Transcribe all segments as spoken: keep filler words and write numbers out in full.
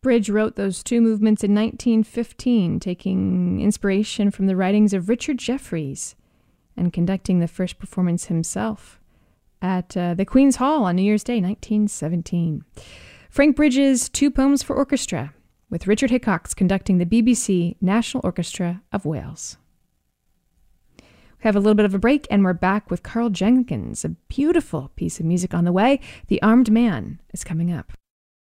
Bridge wrote those two movements in nineteen fifteen, taking inspiration from the writings of Richard Jefferies and conducting the first performance himself at uh, the Queen's Hall on New Year's Day, nineteen seventeen. Frank Bridge's Two Poems for Orchestra, with Richard Hickox conducting the B B C National Orchestra of Wales. We have a little bit of a break, and we're back with Karl Jenkins. A beautiful piece of music on the way. The Armed Man is coming up.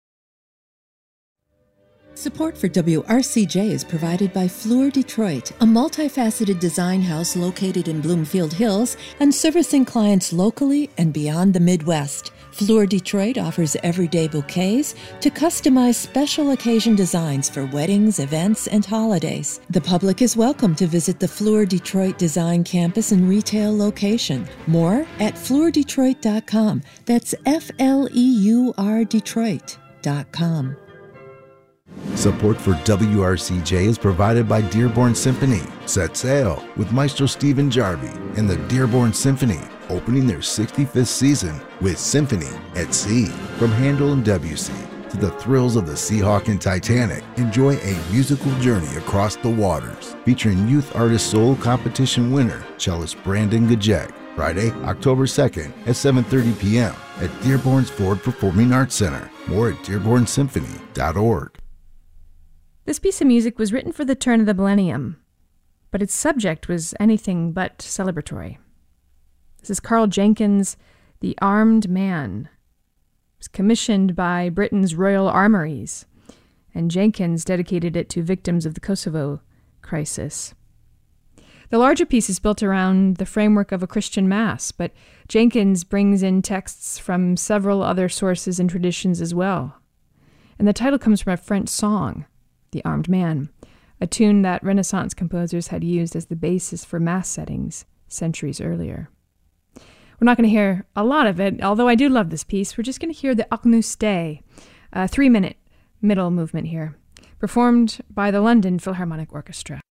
Support for W R C J is provided by Fluor Detroit, a multifaceted design house located in Bloomfield Hills and servicing clients locally and beyond the Midwest. Fluor Detroit offers everyday bouquets to customize special occasion designs for weddings, events, and holidays. The public is welcome to visit the Fluor Detroit Design Campus and retail location. More at fluor detroit dot com. That's F L E U R Detroit dot com. Support for W R C J is provided by Dearborn Symphony. Set sail with Maestro Stephen Jarvie and the Dearborn Symphony, opening their sixty-fifth season with Symphony at Sea. From Handel and Debussy to the thrills of the Seahawk and Titanic, enjoy a musical journey across the waters. Featuring Youth Artist Soul Competition winner, cellist Brandon Gajek. Friday, October second at seven thirty p.m. at Dearborn's Ford Performing Arts Center. More at dearborn symphony dot org. This piece of music was written for the turn of the millennium, but its subject was anything but celebratory. This is Karl Jenkins' The Armed Man. It was commissioned by Britain's Royal Armouries, and Jenkins dedicated it to victims of the Kosovo crisis. The larger piece is built around the framework of a Christian mass, but Jenkins brings in texts from several other sources and traditions as well. And the title comes from a French song, The Armed Man, a tune that Renaissance composers had used as the basis for mass settings centuries earlier. We're not going to hear a lot of it, although I do love this piece. We're just going to hear the Agnus Dei, a three-minute middle movement here, performed by the London Philharmonic Orchestra.